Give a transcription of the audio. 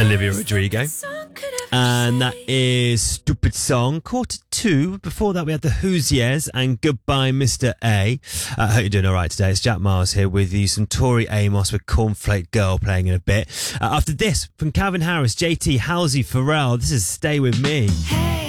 Olivia Rodrigo. And that is Stupid Song. 1:45. Before that, we had the Hoosiers and Goodbye, Mr. A. I hope you're doing all right today. It's Jack Miles here with you. Some Tori Amos with Cornflake Girl playing in a bit. After this, from Calvin Harris, JT, Halsey, Pharrell, this is Stay With Me. Hey.